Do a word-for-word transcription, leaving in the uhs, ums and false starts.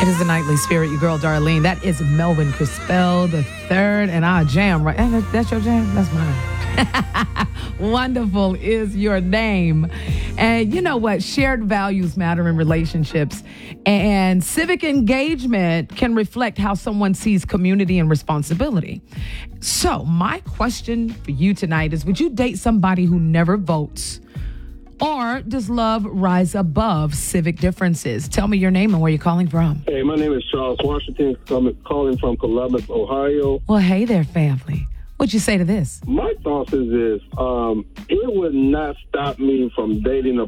It is the Nightly Spirit, your girl Darlene. That is Melvin Crispell the third, and our jam, right? And that's your jam? That's mine. Wonderful is your name. And you know what? Shared values matter in relationships. And civic engagement can reflect how someone sees community and responsibility. So my question for you tonight is, would you date somebody who never votes? Or does love rise above civic differences? Tell me your name and where you're calling from. Hey, my name is Charles Washington. I'm calling from Columbus, Ohio. Well, hey there, family. What'd you say to this? My thoughts is this. Um, it would not stop me from dating a